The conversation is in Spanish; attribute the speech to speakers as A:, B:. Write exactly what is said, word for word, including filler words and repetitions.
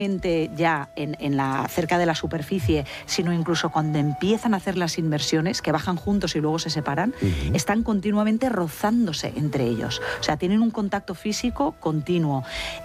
A: ya en, en la, cerca de la superficie, sino incluso cuando empiezan a hacer las inmersiones, que bajan juntos y luego se separan, uh-huh. están continuamente rozándose entre ellos. O sea, tienen un contacto físico continuo.